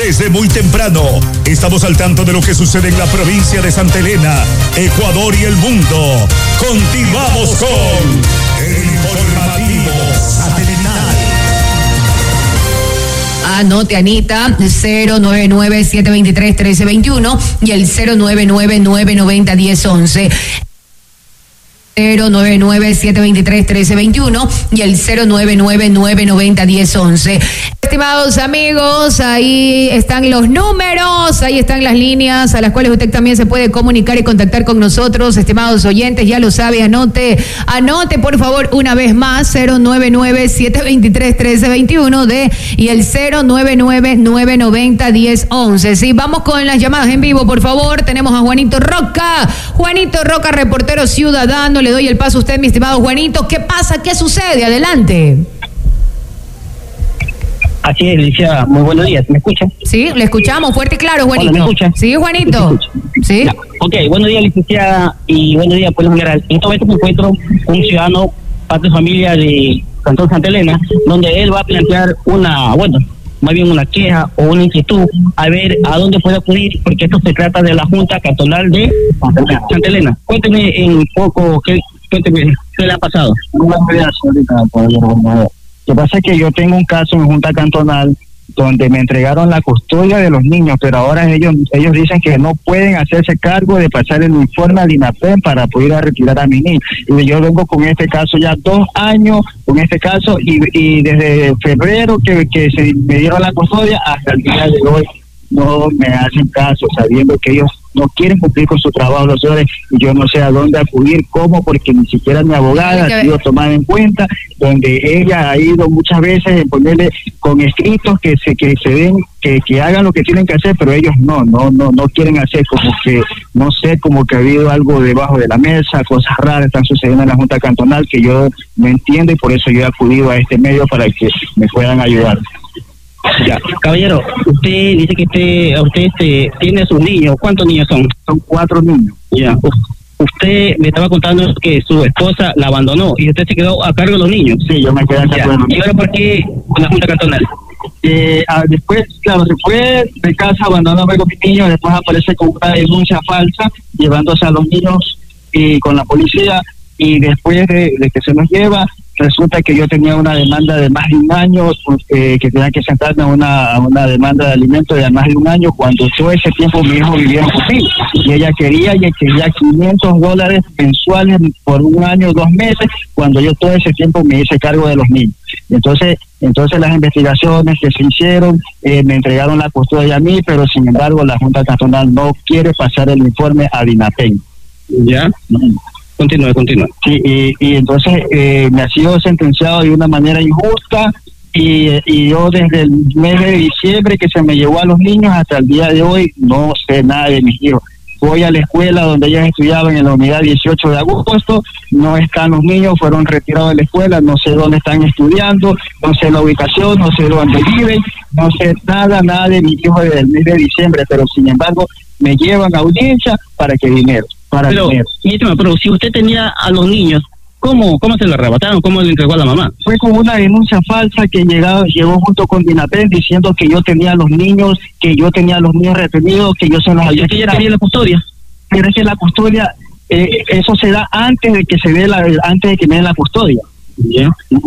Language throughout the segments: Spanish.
Desde muy temprano, estamos al tanto de lo que sucede en la provincia de Santa Elena, Ecuador y el mundo. Continuamos con el informativo Satelital. Anote, Anita, 099-723-1321 y el 099-990-1011. 099-723-1321 y el 099-990-1011. Estimados amigos, ahí están los números, ahí están las líneas a las cuales usted también se puede comunicar y contactar con nosotros. Estimados oyentes, ya lo sabe, anote por favor una vez más, 099-723-1321 y el 099-990-1011. Sí, vamos con las llamadas en vivo, por favor. Tenemos a Juanito Roca, reportero ciudadano. Le doy el paso a usted, mi estimado Juanito. ¿Qué pasa? ¿Qué sucede? Adelante. Así es, Alicia, muy buenos días, ¿me escucha? Sí, le escuchamos fuerte y claro, Juanito. Hola, ¿me escucha? Sí, Juanito. Sí. Ya. Ok, buenos días, licenciada, y buenos días, pueblo general. En este momento me encuentro un ciudadano, parte de familia de Cantón Santa Elena, donde él va a plantear una queja o una inquietud, a ver a dónde puede acudir, porque esto se trata de la Junta Cantonal de Santa Elena. Cuénteme un poco, qué le ha pasado. Lo que pasa es que yo tengo un caso en Junta Cantonal donde me entregaron la custodia de los niños, pero ahora ellos dicen que no pueden hacerse cargo de pasar el informe al INAPEM para poder retirar a mi niño. Y yo vengo con este caso ya 2 años, con este caso, y desde febrero que se me dieron la custodia hasta el día de hoy no me hacen caso, sabiendo que ellos no quieren cumplir con su trabajo, los señores, y yo no sé a dónde acudir, cómo, porque ni siquiera mi abogada ha sido tomada en cuenta, donde ella ha ido muchas veces en ponerle con escritos que se den, que hagan lo que tienen que hacer, pero ellos no quieren hacer, como que, no sé, como que ha habido algo debajo de la mesa, cosas raras están sucediendo en la Junta Cantonal que yo no entiendo, y por eso yo he acudido a este medio para que me puedan ayudar. Ya, caballero, usted dice que usted tiene a sus niños. ¿Cuántos niños son? Son 4 niños. Ya, usted me estaba contando que su esposa la abandonó y usted se quedó a cargo de los niños. Sí, yo me quedé a cargo de los niños. ¿Y ahora por qué con la Junta Cantonal? Después, claro, se fue de casa, abandonó a los niños, después aparece con una denuncia falsa, llevándose a los niños con la policía, y después de que se los lleva, resulta que yo tenía una demanda de más de 1 año, que tenía que sentarme a una demanda de alimentos de más de 1 año, cuando todo ese tiempo mi hijo vivía conmigo, y ella quería $500 mensuales por 1 año, 2 meses, cuando yo todo ese tiempo me hice cargo de los niños. Entonces las investigaciones que se hicieron, me entregaron la custodia a mí, pero sin embargo la Junta Cantonal no quiere pasar el informe a DINAPEN. ¿Ya? Continúe. Sí, y entonces me ha sido sentenciado de una manera injusta, y yo desde el mes de diciembre que se me llevó a los niños hasta el día de hoy no sé nada de mis hijos. Voy a la escuela donde ellos estudiaban, en la unidad 18 de agosto, no están los niños, fueron retirados de la escuela, no sé dónde están estudiando, no sé la ubicación, no sé dónde viven, no sé nada de mis hijos desde el mes de diciembre, pero sin embargo me llevan a audiencia para que dinero. Pero si usted tenía a los niños, ¿cómo se lo arrebataron? ¿Cómo le entregó a la mamá? Fue con una denuncia falsa que llegó junto con DINAPEN diciendo que yo tenía a los niños, retenidos, que yo se los había. ¿Y ella tenía la custodia? Pero es que la custodia, eso se da antes de que me den la custodia. ¿Yeah?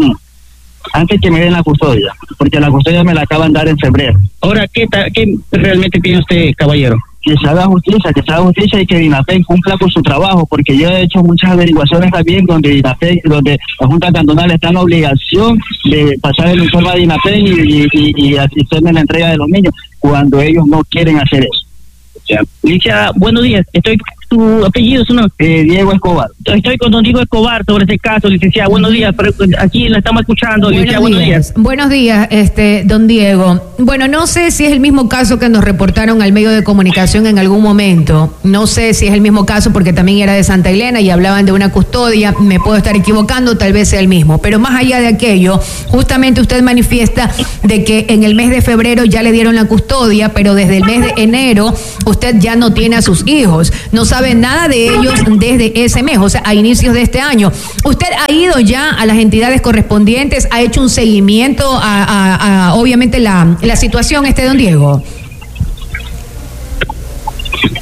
Antes que me den la custodia, porque la custodia me la acaban de dar en febrero. Ahora, ¿qué realmente tiene usted, caballero? Que se haga justicia y que DINAPEN cumpla con su trabajo, porque yo he hecho muchas averiguaciones también donde la Junta Cantonal está en la obligación de pasar el informe a DINAPEN y hacerme la entrega de los niños, cuando ellos no quieren hacer eso. Ya. Licenciada, buenos días. ¿Tu apellido es uno? Diego Escobar. Estoy con don Diego Escobar sobre este caso, licenciada. Buenos días. Aquí la estamos escuchando. Licenciada, buenos días. Buenos días, don Diego. Bueno, no sé si es el mismo caso que nos reportaron al medio de comunicación en algún momento. No sé si es el mismo caso porque también era de Santa Elena y hablaban de una custodia. Me puedo estar equivocando, tal vez sea el mismo. Pero más allá de aquello, justamente usted manifiesta de que en el mes de febrero ya le dieron la custodia, pero desde el mes de enero usted ya no tiene a sus hijos. No sabe nada de ellos desde ese mes, o sea, a inicios de este año. ¿Usted ha ido ya a las entidades correspondientes, ha hecho un seguimiento a obviamente la situación, don Diego?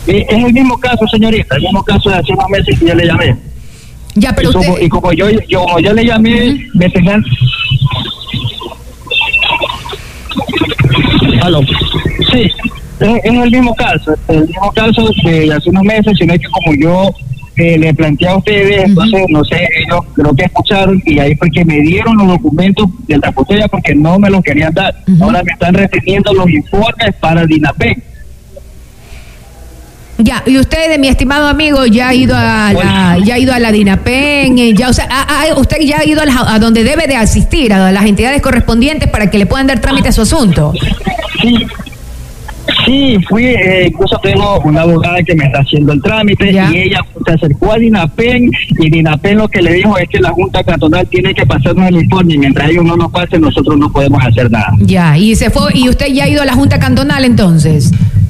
Es el mismo caso, señorita, el mismo caso de hace unos meses que yo le llamé. Ya, pero como yo le llamé, me tenían... ¿Aló? Sí, es el mismo caso de hace unos meses, sino que como yo le planteé a ustedes, entonces, no sé, ellos creo que escucharon y ahí fue que me dieron los documentos de la custodia porque no me los querían dar. Ahora me están reteniendo los informes para DINAPEN. Ya, y usted, mi estimado amigo, ya ha ido a la DINAPEN, usted ya ha ido a donde debe de asistir, a las entidades correspondientes para que le puedan dar trámite a su asunto. Sí, fui, incluso tengo una abogada que me está haciendo el trámite y ella se acercó a DINAPEN y DINAPEN lo que le dijo es que la Junta Cantonal tiene que pasarnos el informe y mientras ellos no nos pasen nosotros no podemos hacer nada. Ya, y usted ya ha ido a la Junta Cantonal entonces.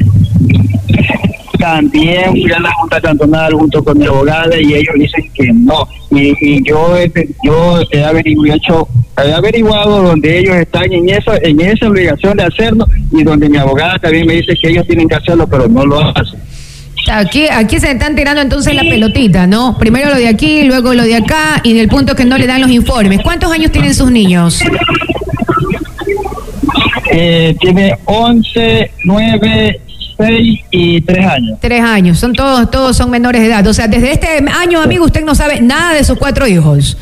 También fui a la Junta Cantonal junto con mi abogada y ellos dicen que no. Y yo he averiguado donde ellos están en esa obligación de hacerlo y donde mi abogada también me dice que ellos tienen que hacerlo, pero no lo hacen. Aquí se están tirando entonces la pelotita, ¿no? Primero lo de aquí, luego lo de acá y del punto que no le dan los informes. ¿Cuántos años tienen sus niños? Tiene 11, 9... 6 y 3 años. 3 años, son todos son menores de edad. O sea, desde este año, amigo, usted no sabe nada de sus 4 hijos.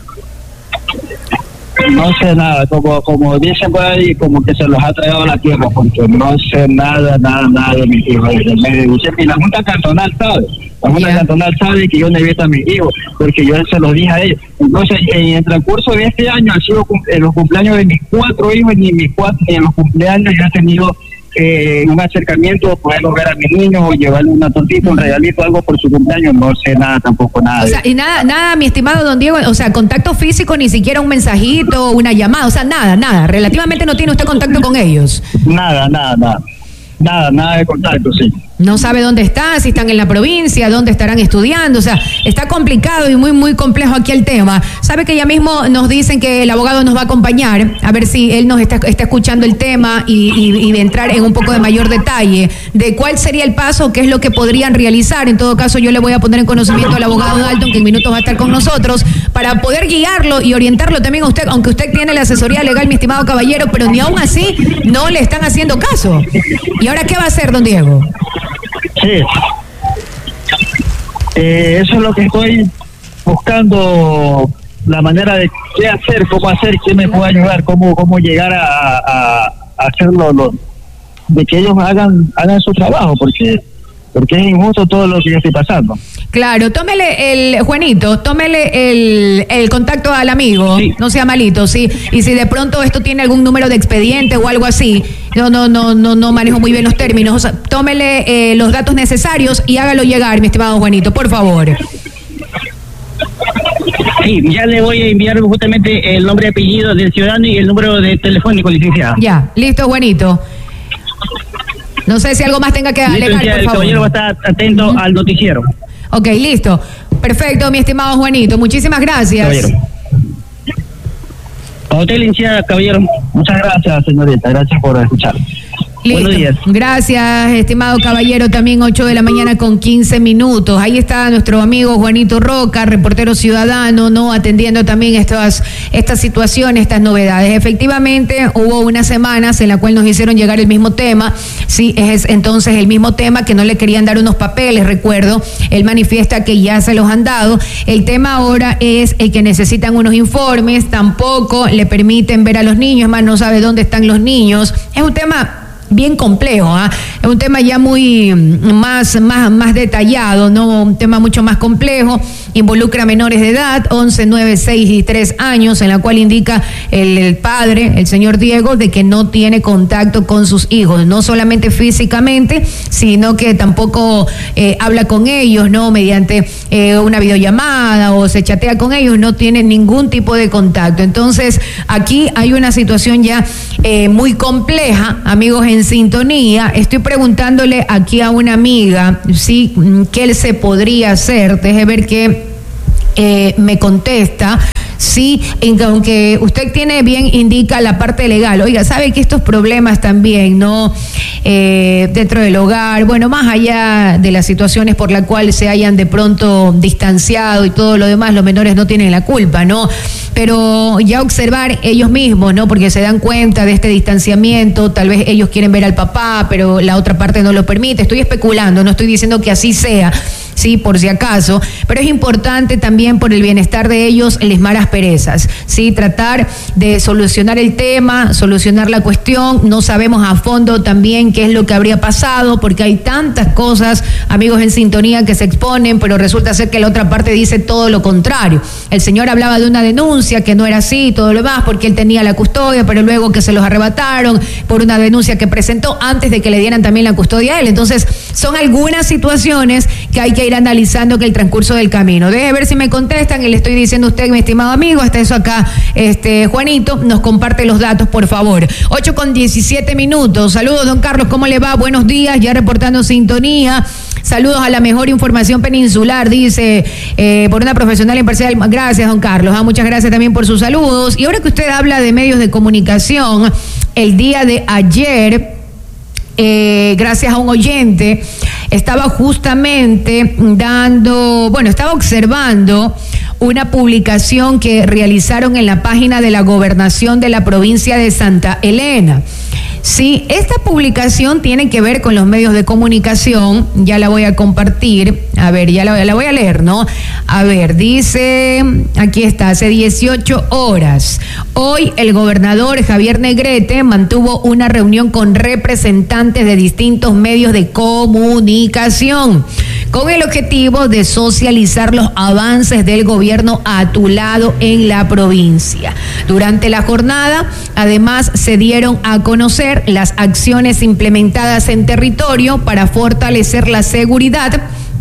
No sé nada, como dicen por ahí, como que se los ha traído a la tierra, porque no sé nada de mis hijos. Y la Junta Cantonal sabe. La Junta Cantonal sabe que yo necesito a mis hijos, porque yo se los dije a ellos. Entonces, en el transcurso de este año han sido los cumpleaños de mis 4 hijos, y en los cumpleaños yo he tenido un acercamiento, poderlo ver a mi niño o llevarle una tortita, un regalito, algo por su cumpleaños, no sé nada, tampoco nada. O sea, y nada, mi estimado don Diego, o sea, contacto físico, ni siquiera un mensajito, una llamada, o sea, nada, relativamente no tiene usted contacto con ellos. Nada de contacto, sí. No sabe dónde está, si están en la provincia, dónde estarán estudiando, o sea, está complicado y muy complejo aquí el tema. Sabe que ya mismo nos dicen que el abogado nos va a acompañar, a ver si él nos está escuchando el tema y de entrar en un poco de mayor detalle de cuál sería el paso, qué es lo que podrían realizar. En todo caso, yo le voy a poner en conocimiento al abogado Dalton, que en minutos va a estar con nosotros, para poder guiarlo y orientarlo también a usted, aunque usted tiene la asesoría legal, mi estimado caballero, pero ni aún así no le están haciendo caso. ¿Y ahora qué va a hacer, don Diego? Sí, eso es lo que estoy buscando, la manera de qué hacer, cómo hacer, quién me puede ayudar, cómo llegar a hacerlo, de que ellos hagan su trabajo, porque es injusto todo lo que yo estoy pasando. Claro, tómele el contacto al amigo, sí. No sea malito, sí. Y si de pronto esto tiene algún número de expediente o algo así, no manejo muy bien los términos, o sea, tómele los datos necesarios y hágalo llegar, mi estimado Juanito, por favor. Sí, ya le voy a enviar justamente el nombre y apellido del ciudadano y el número de telefónico, licenciado. Ya, listo, Juanito. No sé si algo más tenga que alegar, por favor. El caballero va a estar atento al noticiero. Ok, listo. Perfecto, mi estimado Juanito. Muchísimas gracias. Caballero. A usted, licenciada, caballero. Muchas gracias, señorita. Gracias por escuchar. Listo. Buenos días. Gracias, estimado caballero. También 8 de la mañana con 15 minutos. Ahí está nuestro amigo Juanito Roca, reportero ciudadano, ¿no? Atendiendo también estas situaciones, estas novedades. Efectivamente, hubo unas semanas en la cual nos hicieron llegar el mismo tema. Sí, es entonces el mismo tema, que no le querían dar unos papeles, recuerdo. Él manifiesta que ya se los han dado. El tema ahora es el que necesitan unos informes. Tampoco le permiten ver a los niños, más no sabe dónde están los niños. Es un tema bien complejo, es un tema ya muy más detallado, ¿no? Un tema mucho más complejo, involucra menores de edad, 11, 9, 6 y 3 años, en la cual indica el padre, el señor Diego, de que no tiene contacto con sus hijos, no solamente físicamente, sino que tampoco habla con ellos, ¿no? Mediante una videollamada o se chatea con ellos, no tiene ningún tipo de contacto. Entonces, aquí hay una situación ya muy compleja, amigos en sintonía. Estoy preguntándole aquí a una amiga, ¿sí? ¿Qué se podría hacer? Deje ver qué me contesta. sí, aunque usted tiene bien, indica la parte legal, oiga, sabe que estos problemas también, ¿no? Dentro del hogar, bueno, más allá de las situaciones por las cuales se hayan de pronto distanciado y todo lo demás, los menores no tienen la culpa, ¿no? Pero ya observar ellos mismos, ¿no? Porque se dan cuenta de este distanciamiento, tal vez ellos quieren ver al papá, pero la otra parte no lo permite. Estoy especulando, no estoy diciendo que así sea, sí, por si acaso, pero es importante también por el bienestar de ellos limar asperezas, sí, tratar de solucionar el tema, solucionar la cuestión. No sabemos a fondo también qué es lo que habría pasado, porque hay tantas cosas, amigos en sintonía, que se exponen, pero resulta ser que la otra parte dice todo lo contrario. El señor hablaba de una denuncia que no era así, todo lo demás, porque él tenía la custodia, pero luego que se los arrebataron por una denuncia que presentó antes de que le dieran también la custodia a él. Entonces, son algunas situaciones que hay que ir analizando que el transcurso del camino. Deje ver si me contestan y le estoy diciendo a usted, mi estimado amigo, hasta eso acá, Juanito, nos comparte los datos, por favor. 8:17. Saludos, don Carlos, ¿cómo le va? Buenos días, ya reportando sintonía. Saludos a la mejor información peninsular, dice, por una profesional imparcial. Gracias, don Carlos. Muchas gracias también por sus saludos. Y ahora que usted habla de medios de comunicación, el día de ayer, gracias a un oyente, estaba justamente estaba observando una publicación que realizaron en la página de la Gobernación de la provincia de Santa Elena. Sí, esta publicación tiene que ver con los medios de comunicación, ya la voy a compartir, a ver, ya la voy a leer, ¿no? A ver, dice, aquí está, hace 18 horas, hoy el gobernador Javier Negrete mantuvo una reunión con representantes de distintos medios de comunicación, con el objetivo de socializar los avances del gobierno a tu lado en la provincia. Durante la jornada, además, se dieron a conocer las acciones implementadas en territorio para fortalecer la seguridad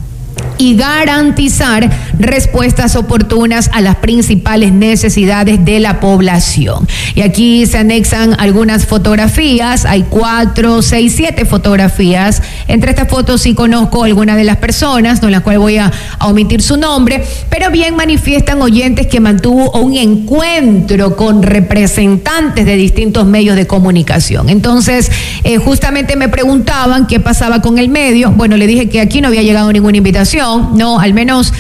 y garantizar respuestas oportunas a las principales necesidades de la población. Y aquí se anexan algunas fotografías, hay 4, 6, 7 fotografías. Entre estas fotos sí conozco algunas de las personas, no las cuales voy a omitir su nombre, pero bien manifiestan oyentes que mantuvo un encuentro con representantes de distintos medios de comunicación. Entonces, justamente me preguntaban qué pasaba con el medio. Bueno, le dije que aquí no había llegado ninguna invitación, no, al menos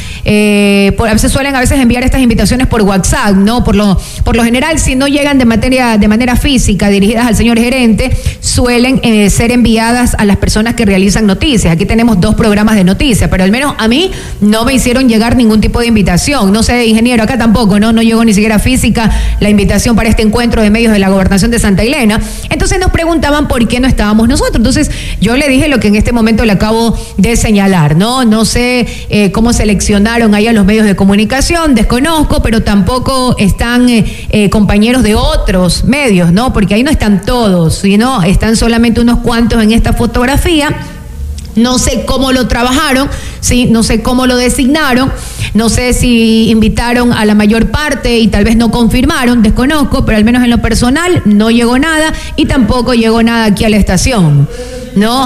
a veces suelen enviar estas invitaciones por WhatsApp, no, por lo general, si no llegan de manera física dirigidas al señor gerente, suelen ser enviadas a las personas que realizan noticias. Aquí tenemos 2 programas de noticias, pero al menos a mí no me hicieron llegar ningún tipo de invitación. No sé, ingeniero, acá tampoco, no llegó ni siquiera física la invitación para este encuentro de medios de la Gobernación de Santa Elena. Entonces nos preguntaban por qué no estábamos nosotros. Entonces yo le dije lo que en este momento le acabo de señalar, no sé cómo seleccionaron ahí a los medios de comunicación, desconozco, pero tampoco están compañeros de otros medios, ¿no? Porque ahí no están todos, sino están solamente unos cuantos en esta fotografía. No sé cómo lo trabajaron, sí, no sé cómo lo designaron, no sé si invitaron a la mayor parte y tal vez no confirmaron, desconozco, pero al menos en lo personal no llegó nada y tampoco llegó nada aquí a la estación, ¿no?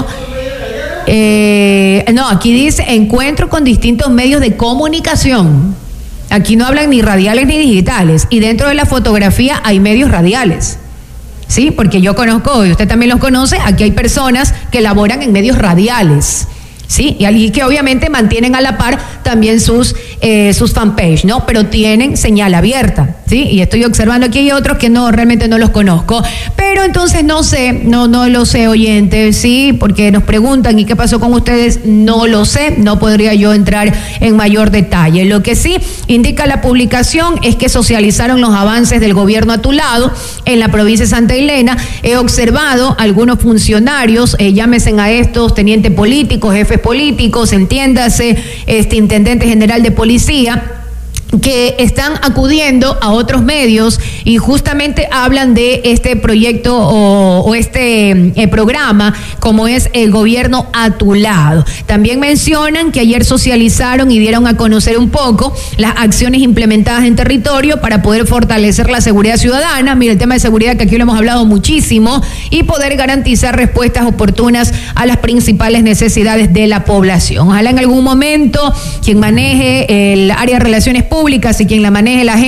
Aquí dice encuentro con distintos medios de comunicación. Aquí no hablan ni radiales ni digitales. Y dentro de la fotografía hay medios radiales. Sí, porque yo conozco, y usted también los conoce, aquí hay personas que laboran en medios radiales. Sí, y que obviamente mantienen a la par también sus fanpage, ¿no? Pero tienen señal abierta, ¿sí? Y estoy observando aquí hay otros que realmente no los conozco. Pero entonces no sé, no lo sé, oyentes, ¿sí? Porque nos preguntan, ¿y qué pasó con ustedes? No lo sé, no podría yo entrar en mayor detalle. Lo que sí indica la publicación es que socializaron los avances del gobierno a tu lado en la provincia de Santa Elena. He observado algunos funcionarios, llámese a estos tenientes políticos, jefes políticos, entiéndase, intendente general de policía, que están acudiendo a otros medios y justamente hablan de este proyecto o este programa como es el gobierno a tu lado. También mencionan que ayer socializaron y dieron a conocer un poco las acciones implementadas en territorio para poder fortalecer la seguridad ciudadana. Mira, el tema de seguridad que aquí lo hemos hablado muchísimo, y poder garantizar respuestas oportunas a las principales necesidades de la población. Ojalá en algún momento quien maneje el área de relaciones públicas y quien la maneje la agenda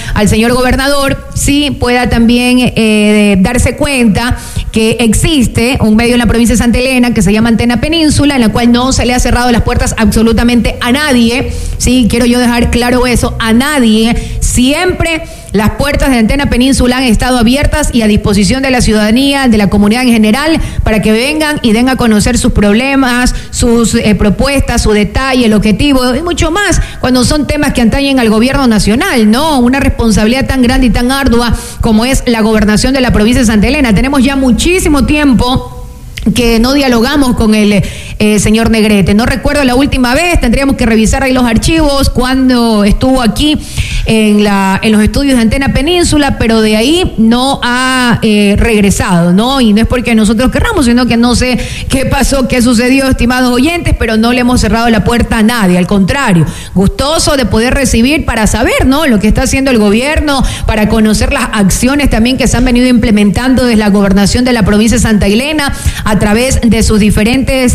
al señor gobernador, sí pueda también darse cuenta que existe un medio en la provincia de Santa Elena que se llama Antena Península, en la cual no se le ha cerrado las puertas absolutamente a nadie, sí, quiero yo dejar claro eso, a nadie. Siempre las puertas de Antena Península han estado abiertas y a disposición de la ciudadanía, de la comunidad en general, para que vengan y den a conocer sus problemas, sus propuestas, su detalle, el objetivo y mucho más, cuando son temas que atañen al gobierno nacional, ¿no? Una responsabilidad tan grande y tan ardua como es la gobernación de la provincia de Santa Elena. Tenemos ya muchísimo tiempo que no dialogamos con el señor Negrete. No recuerdo la última vez, tendríamos que revisar ahí los archivos cuando estuvo aquí en los estudios de Antena Península, pero de ahí no ha regresado, ¿no? Y no es porque nosotros querramos, sino que no sé qué pasó, qué sucedió, estimados oyentes, pero no le hemos cerrado la puerta a nadie, al contrario, gustoso de poder recibir para saber, ¿no?, lo que está haciendo el gobierno, para conocer las acciones también que se han venido implementando desde la gobernación de la provincia de Santa Elena, a través de sus diferentes,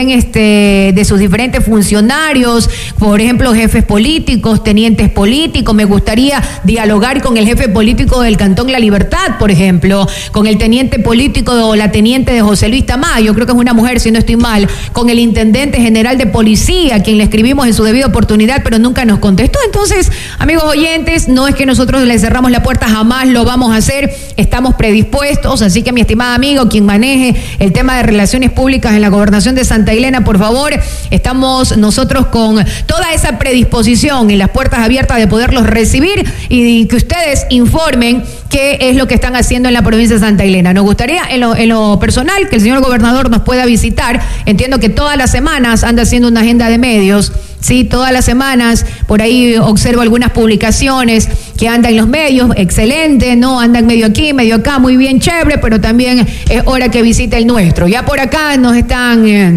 de sus diferentes funcionarios, por ejemplo, jefes políticos, tenientes políticos. Me gustaría dialogar con el jefe político del Cantón La Libertad, por ejemplo, con el teniente político o la teniente de José Luis Tamayo, creo que es una mujer, si no estoy mal, con el intendente general de policía, a quien le escribimos en su debida oportunidad, pero nunca nos contestó. Entonces, amigos oyentes, no es que nosotros le cerramos la puerta, jamás lo vamos a hacer, estamos predispuestos, así que mi estimada amigo, quien maneje el tema de relaciones públicas en la gobernación de Santa Elena, por favor, estamos nosotros con toda esa predisposición y las puertas abiertas de poderlos recibir y que ustedes informen qué es lo que están haciendo en la provincia de Santa Elena. Nos gustaría en lo personal que el señor gobernador nos pueda visitar. Entiendo que todas las semanas anda haciendo una agenda de medios. Sí, todas las semanas, por ahí observo algunas publicaciones que andan en los medios, excelente, ¿no? Andan medio aquí, medio acá, muy bien, chévere, pero también es hora que visite el nuestro. Ya por acá nos está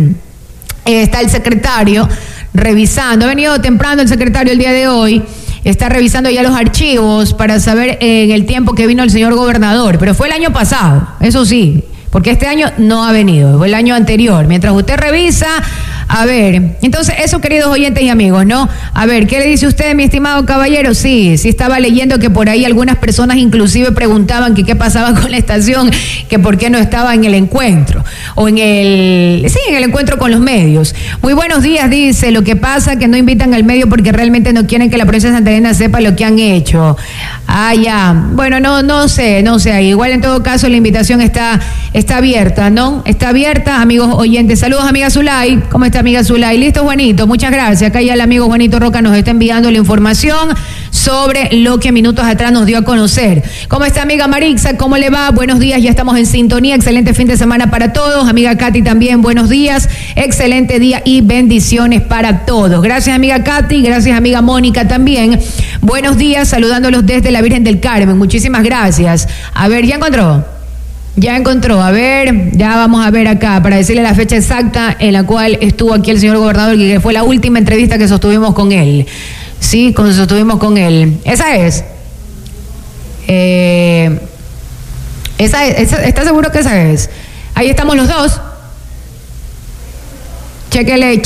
el secretario revisando, ha venido temprano el secretario el día de hoy, está revisando ya los archivos para saber en el tiempo que vino el señor gobernador, pero fue el año pasado, eso sí, porque este año no ha venido, fue el año anterior. Mientras usted revisa, a ver, entonces eso, queridos oyentes y amigos, ¿no? A ver, ¿qué le dice usted, mi estimado caballero? Sí estaba leyendo que por ahí algunas personas inclusive preguntaban que qué pasaba con la estación, que por qué no estaba en el encuentro, o en el encuentro con los medios. Muy buenos días, dice, lo que pasa que no invitan al medio porque realmente no quieren que la provincia de Santa Elena sepa lo que han hecho. Ah, ya, bueno, no sé, igual en todo caso la invitación está abierta, ¿no? Está abierta, amigos oyentes. Saludos, amiga Zulay. ¿Cómo está, amiga Zulay? Listo, Juanito, muchas gracias. Acá ya el amigo Juanito Roca nos está enviando la información sobre lo que minutos atrás nos dio a conocer. ¿Cómo está, amiga Marixa? ¿Cómo le va? Buenos días, ya estamos en sintonía. Excelente fin de semana para todos. Amiga Katy también, buenos días. Excelente día y bendiciones para todos. Gracias, amiga Katy. Gracias, amiga Mónica también. Buenos días, saludándolos desde la Virgen del Carmen. Muchísimas gracias. A ver, ¿ya encontró? Ya encontró, a ver, ya vamos a ver acá para decirle la fecha exacta en la cual estuvo aquí el señor gobernador, que fue la última entrevista que sostuvimos con él. Sí, sostuvimos con él. Esa es. ¿Está seguro que esa es? Ahí estamos los dos. Chequele.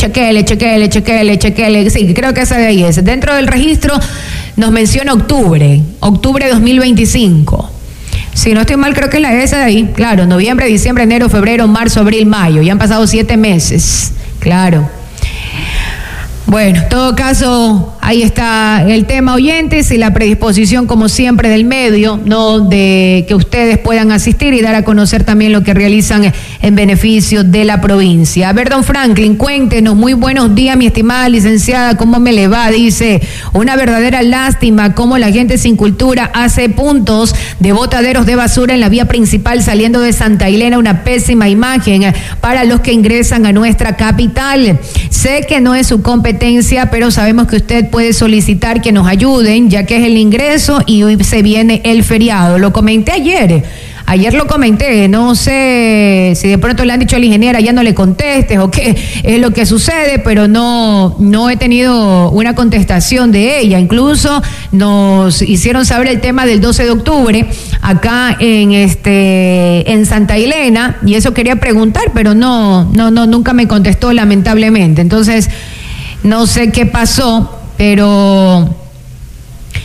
Sí, creo que esa de ahí es. Dentro del registro nos menciona octubre 2025. Si no estoy mal, creo que es esa de ahí. Claro, noviembre, diciembre, enero, febrero, marzo, abril, mayo. Ya han pasado 7 meses. Claro. Bueno, en todo caso, ahí está el tema, oyentes, y la predisposición, como siempre, del medio, ¿no?, de que ustedes puedan asistir y dar a conocer también lo que realizan en beneficio de la provincia. A ver, don Franklin, cuéntenos. Muy buenos días, mi estimada licenciada, ¿cómo me le va? Dice, una verdadera lástima cómo la gente sin cultura hace puntos de botaderos de basura en la vía principal saliendo de Santa Elena, una pésima imagen para los que ingresan a nuestra capital. Sé que no es su competencia, pero sabemos que usted puede solicitar que nos ayuden, ya que es el ingreso y hoy se viene el feriado. Lo comenté ayer lo comenté, no sé si de pronto le han dicho a la ingeniera ya no le contestes o qué es lo que sucede, pero no he tenido una contestación de ella. Incluso nos hicieron saber el tema del 12 de octubre acá en Santa Elena, y eso quería preguntar, pero nunca me contestó, lamentablemente. Entonces, no sé qué pasó, pero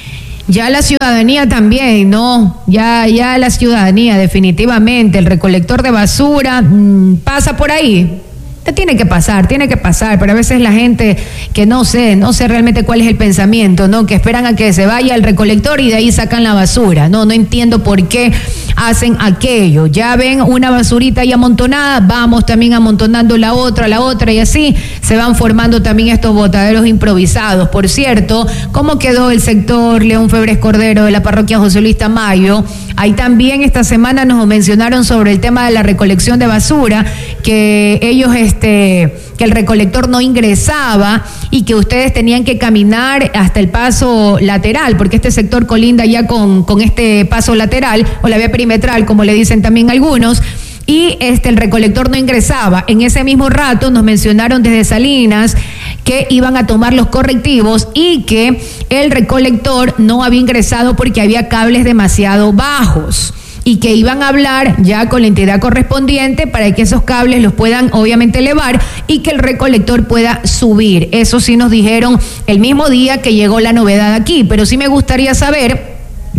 Ya la ciudadanía también, ¿no? Ya la ciudadanía, definitivamente. El recolector de basura pasa por ahí. Tiene que pasar, pero a veces la gente que no sé realmente cuál es el pensamiento, ¿no? Que esperan a que se vaya el recolector y de ahí sacan la basura. No entiendo por qué hacen aquello. Ya ven una basurita ahí amontonada, vamos también amontonando la otra y así se van formando también estos botaderos improvisados. Por cierto, ¿cómo quedó el sector León Febres Cordero de la parroquia José Luis Tamayo? Ahí también esta semana nos mencionaron sobre el tema de la recolección de basura, que ellos que el recolector no ingresaba y que ustedes tenían que caminar hasta el paso lateral, porque este sector colinda ya con este paso lateral o la vía perimetral, como le dicen también algunos, y el recolector no ingresaba. En ese mismo rato nos mencionaron desde Salinas que iban a tomar los correctivos y que el recolector no había ingresado porque había cables demasiado bajos, y que iban a hablar ya con la entidad correspondiente para que esos cables los puedan obviamente elevar y que el recolector pueda subir. Eso sí nos dijeron el mismo día que llegó la novedad aquí, pero sí me gustaría saber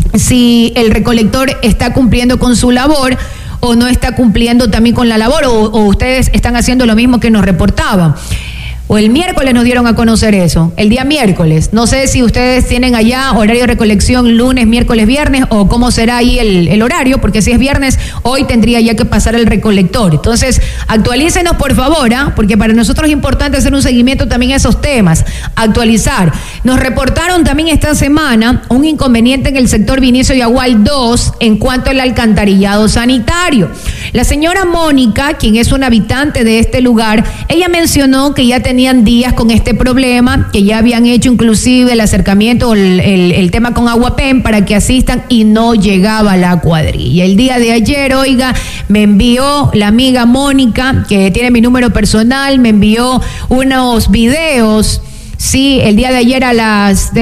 si el recolector está cumpliendo con su labor o no está cumpliendo también con la labor, o ustedes están haciendo lo mismo que nos reportaban. O el miércoles nos dieron a conocer eso, el día miércoles. No sé si ustedes tienen allá horario de recolección lunes, miércoles, viernes, o cómo será ahí el horario, porque si es viernes, hoy tendría ya que pasar el recolector. Entonces, actualícenos por favor, porque para nosotros es importante hacer un seguimiento también a esos temas, actualizar. Nos reportaron también esta semana un inconveniente en el sector Vinicio Yagual 2 en cuanto al alcantarillado sanitario. La señora Mónica, quien es una habitante de este lugar, ella mencionó que ya tenían días con este problema, que ya habían hecho inclusive el acercamiento o el tema con Aguapen para que asistan y no llegaba la cuadrilla. El día de ayer, oiga, me envió la amiga Mónica, que tiene mi número personal, me envió unos videos. Sí, el día de ayer a las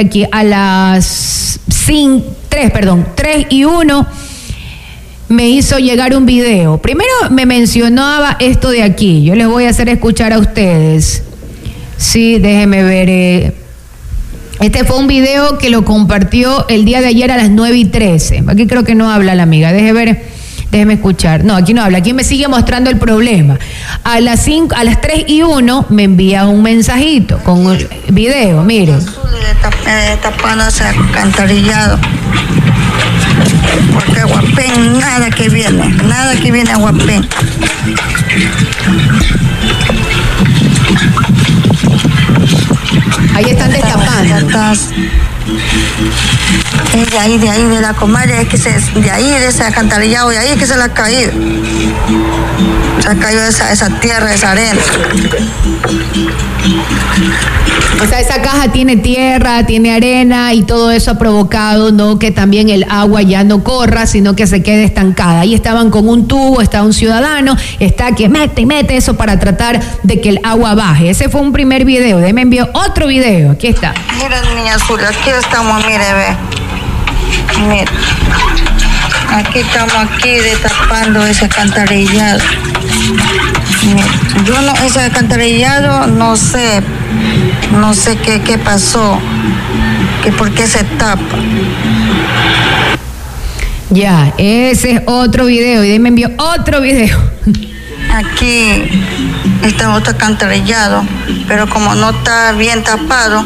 3:01 me hizo llegar un video. Primero me mencionaba esto de aquí. Yo les voy a hacer escuchar a ustedes. Sí, déjenme ver. Este fue un video que lo compartió el día de ayer a las 9:13. Aquí creo que no habla la amiga. Déjeme escuchar. No, aquí no habla. Aquí me sigue mostrando el problema. A las 3:01 me envía un mensajito con un video. Miren. Tapando ese alcantarillado. Porque Aguapen, nada que viene Aguapen. Ahí están destapando. Es de ahí de la comadre, de ahí de ese alcantarillado, de ahí es que se le ha caído. Se ha caído esa tierra, esa arena. O sea, esa caja tiene tierra, tiene arena y todo eso ha provocado, ¿no?, que también el agua ya no corra, sino que se quede estancada. Ahí estaban con un tubo, está un ciudadano, está que mete y mete eso para tratar de que el agua baje. Ese fue un primer video. Me envió otro video. Aquí está. Mira, niña azul, aquí estamos, mire, ve. Mira. Aquí estamos destapando ese alcantarillado. Yo no, ese alcantarillado no sé qué pasó, que por qué se tapa. Ya, ese es otro video, y me envió otro video. Aquí está otro alcantarillado, pero como no está bien tapado,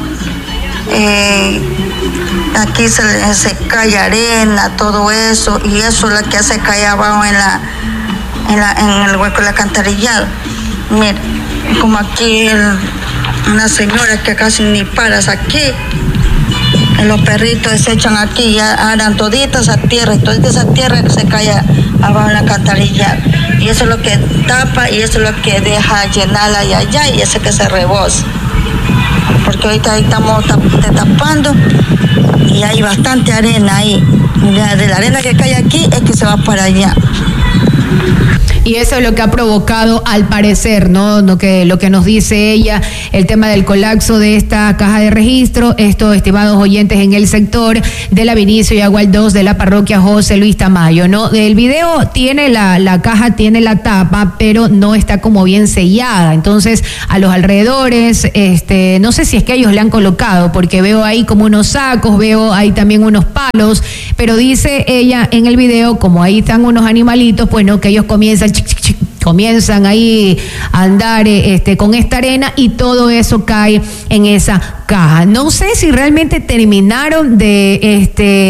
aquí se cae arena, todo eso, y eso es lo que hace caer abajo en el hueco del alcantarillado. Mira, como aquí una señora que casi ni paras aquí, los perritos se echan aquí y harán todita esa tierra, y toda esa tierra que se cae abajo en la alcantarillado. Y eso es lo que tapa y eso es lo que deja llenarla allá y ese que se rebosa. Porque ahorita ahí estamos tapando y hay bastante arena ahí. De la arena que cae aquí es que se va para allá. Y eso es lo que ha provocado, al parecer, ¿no? Lo que nos dice ella, el tema del colapso de esta caja de registro. Esto, estimados oyentes, en el sector de la Vinicio y Agual 2 de la parroquia José Luis Tamayo, ¿no? El video tiene la caja, tiene la tapa, pero no está como bien sellada. Entonces, a los alrededores, no sé si es que ellos le han colocado, porque veo ahí como unos sacos, veo ahí también unos palos, pero dice ella en el video, como ahí están unos animalitos, pues no, que ellos comienzan ahí a andar con esta arena y todo eso cae en esa caja. No sé si realmente terminaron de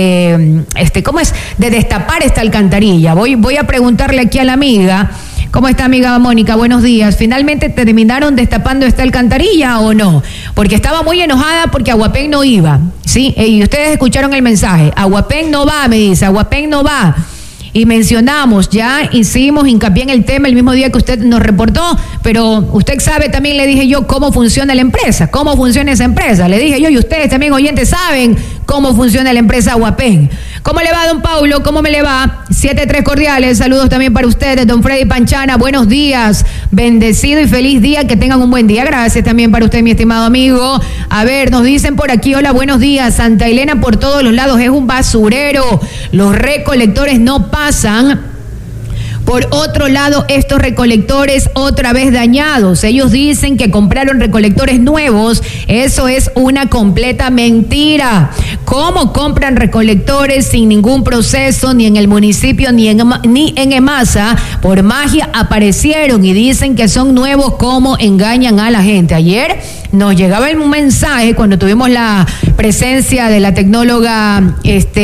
de destapar esta alcantarilla. Voy a preguntarle aquí a la amiga. ¿Cómo está, amiga Mónica? Buenos días. ¿Finalmente terminaron destapando esta alcantarilla o no? Porque estaba muy enojada porque Aguapén no iba, ¿sí? Y ustedes escucharon el mensaje. Aguapén no va, me dice, Aguapén no va. Y mencionamos, ya hicimos hincapié en el tema el mismo día que usted nos reportó, pero usted sabe, también le dije yo cómo funciona la empresa, cómo funciona esa empresa. Le dije yo, y ustedes también, oyentes, saben cómo funciona la empresa Aguapén. ¿Cómo le va, don Paulo? ¿Cómo me le va? 7-3 cordiales, saludos también para ustedes, don Freddy Panchana, buenos días, bendecido y feliz día, que tengan un buen día. Gracias también para usted, mi estimado amigo. A ver, nos dicen por aquí, hola, buenos días, Santa Elena por todos los lados es un basurero, los recolectores no pasan. Por otro lado, estos recolectores otra vez dañados. Ellos dicen que compraron recolectores nuevos. Eso es una completa mentira. ¿Cómo compran recolectores sin ningún proceso, ni en el municipio, ni en EMASA? Por magia aparecieron y dicen que son nuevos. ¿Cómo engañan a la gente? Ayer nos llegaba un mensaje cuando tuvimos la presencia de la tecnóloga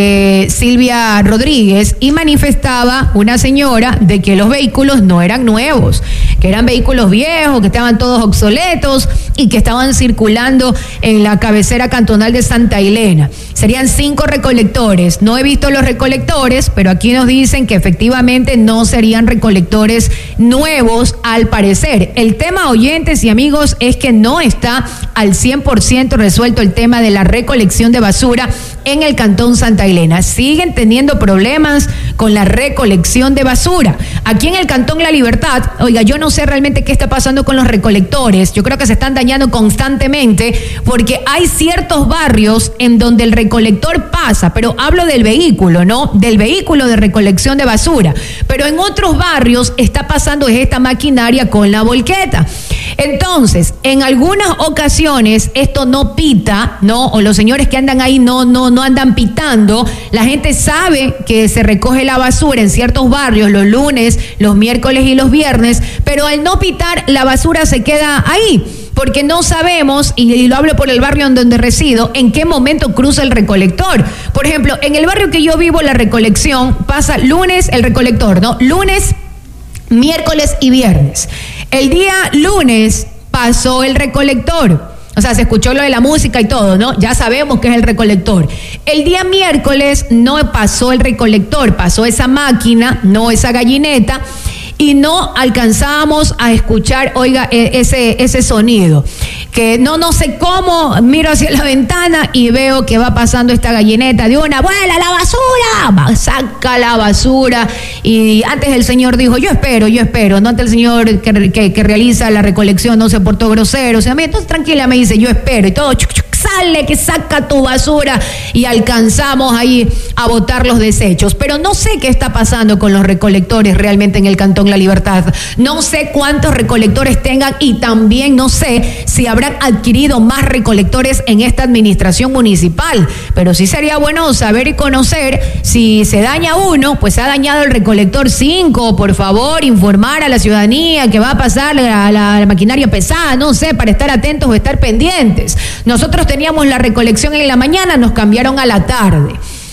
Silvia Rodríguez, y manifestaba una señora de que los vehículos no eran nuevos, que eran vehículos viejos, que estaban todos obsoletos y que estaban circulando en la cabecera cantonal de Santa Elena. Serían 5 recolectores. No he visto los recolectores, pero aquí nos dicen que efectivamente no serían recolectores nuevos al parecer. El tema, oyentes y amigos, es que no está al 100% resuelto el tema de la recolección de basura en el Cantón Santa Elena. Siguen teniendo problemas con la recolección de basura. Aquí en el Cantón La Libertad, oiga, yo no sé realmente qué está pasando con los recolectores. Yo creo que se están dañando constantemente porque hay ciertos barrios en donde el recolector pasa, pero hablo del vehículo, ¿no? Del vehículo de recolección de basura. Pero en otros barrios está pasando esta maquinaria con la volqueta. Entonces, en algunas ocasiones esto no pita, ¿no? O los señores que andan ahí no andan pitando. La gente sabe que se recoge la basura en ciertos barrios los lunes, los miércoles y los viernes, pero al no pitar la basura se queda ahí, porque no sabemos, y lo hablo por el barrio en donde resido, en qué momento cruza el recolector. Por ejemplo, en el barrio que yo vivo, la recolección pasa lunes, el recolector, ¿no? Lunes, miércoles y viernes. El día lunes pasó el recolector. O sea, se escuchó lo de la música y todo, ¿no? Ya sabemos que es el recolector. El día miércoles no pasó el recolector, pasó esa máquina, no esa gallineta, y no alcanzábamos a escuchar, oiga, ese sonido. Que no sé cómo, miro hacia la ventana y veo que va pasando esta gallineta de una, ¡vuela la basura! Saca la basura. Y antes el señor dijo, yo espero. No, antes el señor que realiza la recolección no se portó grosero. O sea, entonces tranquila, me dice, yo espero. Y todo, sale, que saca tu basura. Y alcanzamos ahí a botar los desechos. Pero no sé qué está pasando con los recolectores realmente en el Cantón La Libertad. No sé cuántos recolectores tengan y también no sé si habrán adquirido más recolectores en esta administración municipal. Pero sí sería bueno saber y conocer si se daña uno, pues se ha dañado el recolector 5. Por favor, informar a la ciudadanía que va a pasar la maquinaria pesada, no sé, para estar atentos o estar pendientes. Nosotros teníamos la recolección en la mañana, nos cambiaron a la tarde.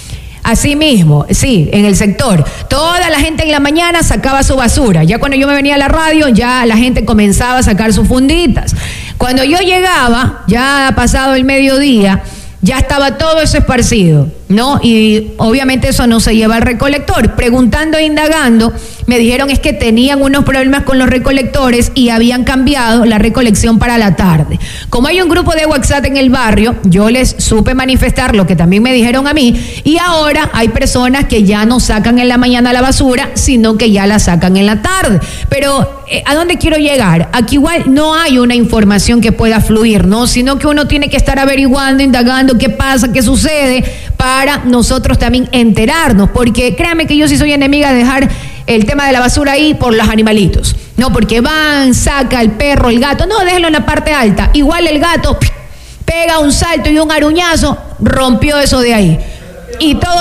Así mismo, sí, en el sector. Toda la gente en la mañana sacaba su basura. Ya cuando yo me venía a la radio, ya la gente comenzaba a sacar sus funditas. Cuando yo llegaba, ya ha pasado el mediodía, ya estaba todo eso esparcido. ¿no? Y obviamente eso no se lleva al recolector. Preguntando e indagando, me dijeron es que tenían unos problemas con los recolectores y habían cambiado la recolección para la tarde. Como hay un grupo de WhatsApp en el barrio, yo les supe manifestar lo que también me dijeron a mí, y ahora hay personas que ya no sacan en la mañana la basura, sino que ya la sacan en la tarde. Pero ¿a dónde quiero llegar? Aquí igual no hay una información que pueda fluir, ¿no? Sino que uno tiene que estar averiguando, indagando qué pasa, qué sucede, para nosotros también enterarnos, porque créanme que yo sí soy enemiga de dejar el tema de la basura ahí por los animalitos, no, porque van, saca el perro, el gato, no, déjenlo en la parte alta, igual el gato pega un salto y un aruñazo, rompió eso de ahí, y todo